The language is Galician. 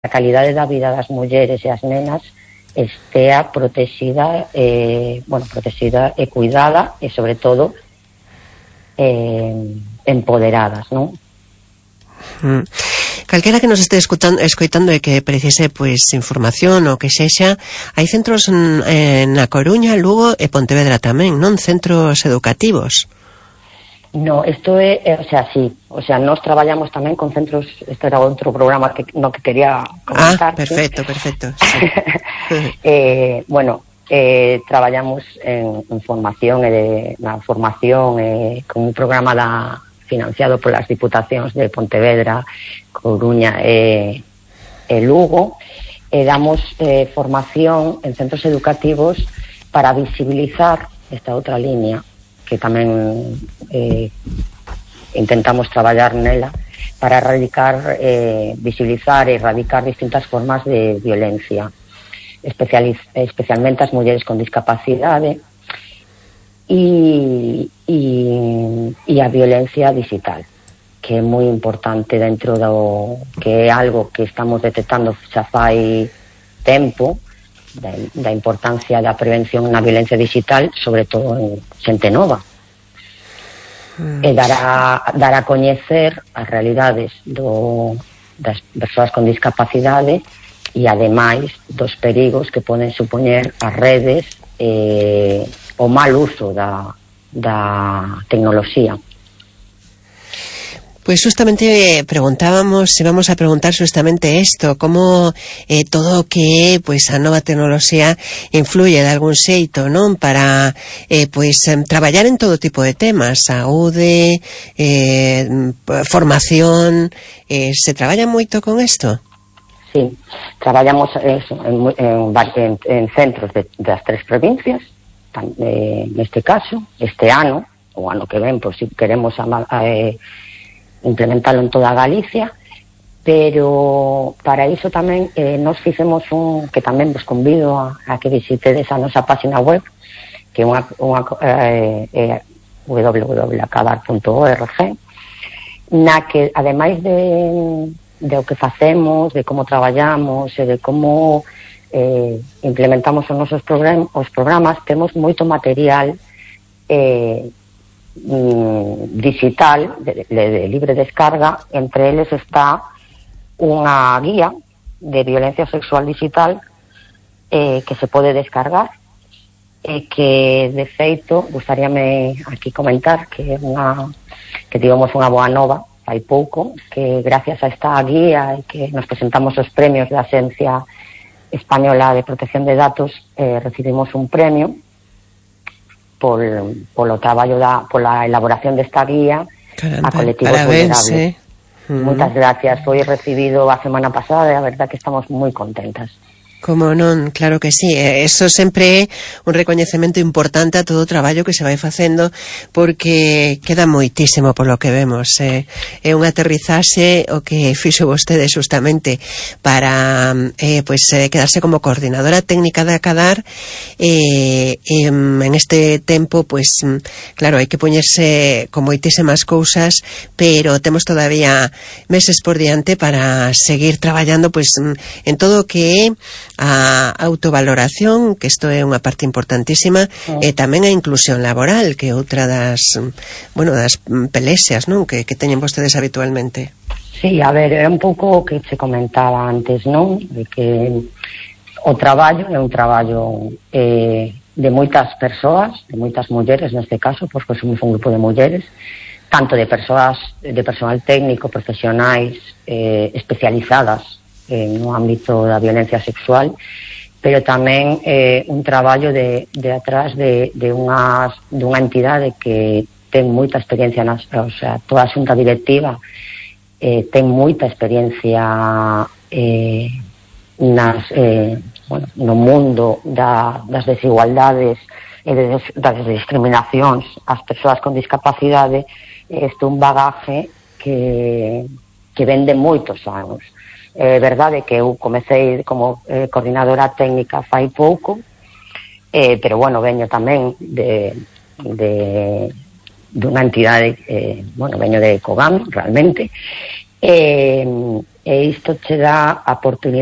a calidade da vida das mulleres e as nenas estea protexida, protexida e cuidada e, sobre todo, empoderadas, non? Calquera que nos este escoitando e que precise pois información ou que sexa, hai centros na Coruña, Lugo e Pontevedra tamén, non? Centros educativos. No, isto é, sí, nós traballamos tamén con centros, este era outro programa que quería comentar. Perfecto, sí. Traballamos en formación na formación con un programa financiado polas diputacións de Pontevedra, Coruña e Lugo, e damos formación en centros educativos para visibilizar esta outra línea que tamén intentamos traballar nela para visibilizar e erradicar distintas formas de violencia, especialmente as mulleres con discapacidade e a violencia digital, que é moi importante dentro que é algo que estamos detectando xa fai tempo, da importancia da prevención na violencia digital, sobre todo en xente nova, e dar a coñecer as realidades das persoas con discapacidade e, ademais, dos perigos que poden supoñer as redes e o mal uso da tecnoloxía. Pues justamente íbamos a preguntar justamente esto, como todo o que a nova tecnoloxía influye de algún xeito, non? Para traballar en todo tipo de temas, saúde, formación, se traballa moito con isto? Sí, traballamos en centros das 3 provincias, neste caso, este ano, o ano que ven, si queremos implementalo en toda Galicia, pero para iso tamén nos fixemos que tamén vos convido a que visitedes a nosa página web, que é www.acadar.org, na que, ademais de o que facemos, de como traballamos e de como implementamos os nosos programas, temos moito material digital de libre descarga. Entre eles está unha guía de violencia sexual digital que se pode descargar e que, de feito, gustaríame aquí comentar que tivemos unha boa nova fai pouco, que gracias a esta guía e que nos presentamos os premios da Axencia Española de Protección de Datos, recibimos un premio polo traballo pola elaboración desta guía. Caramba, a colectivos vulnerables. Moitas gracias, foi recibido a semana pasada e a verdad que estamos moi contentas. Como non, claro que sí. Eso sempre é un recoñecemento importante a todo o traballo que se vai facendo, porque queda moitísimo polo que vemos. É un aterrizaxe o que fixo vostede justamente para quedarse como coordinadora técnica de Acadar, en este tempo, claro, hai que poñerse con moitísimas cousas, pero temos todavía meses por diante para seguir traballando en todo o que é a autovaloración, que isto é unha parte importantísima, e tamén a inclusión laboral, que é outra das pelexas, non? Que teñen vostedes habitualmente. Sí, a ver, é un pouco o que se comentaba antes, non? De que o traballo é un traballo de moitas persoas, de moitas mulleres neste caso, porque somos un grupo de mulleres, tanto de personal técnico, profesionais especializadas no ámbito da violencia sexual, pero tamén un traballo de atrás de unha entidade que ten moita experiencia, toda a xunta directiva ten moita experiencia no mundo das desigualdades e das discriminacións ás persoas con discapacidade. Este é un bagaje que ven de moitos anos. É verdade que eu comecei como coordinadora técnica fai pouco, pero veño tamén dunha entidade, veño de COGAM realmente, e isto che dá a oportunidade